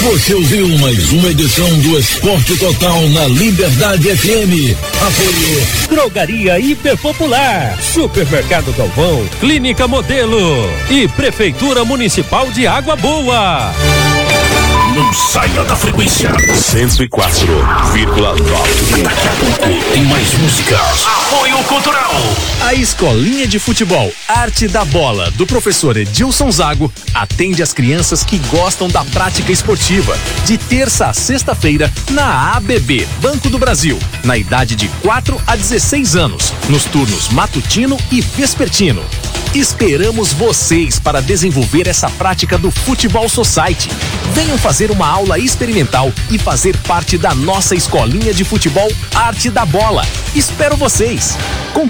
Você ouviu mais uma edição do Esporte Total na Liberdade FM. Apoio Drogaria Hiper Popular, Supermercado Galvão, Clínica Modelo e Prefeitura Municipal de Água Boa. Não saia da frequência 104,9. Daqui a pouco tem mais músicas. Apoio Cultural. A Escolinha de Futebol Arte da Bola, do professor Edilson Zago, atende as crianças que gostam da prática esportiva, de terça a sexta-feira, na ABB, Banco do Brasil, na idade de 4 a 16 anos, nos turnos matutino e vespertino. Esperamos vocês para desenvolver essa prática do Futebol Society. Venham fazer uma aula experimental e fazer parte da nossa Escolinha de Futebol Arte da Bola. Espero vocês!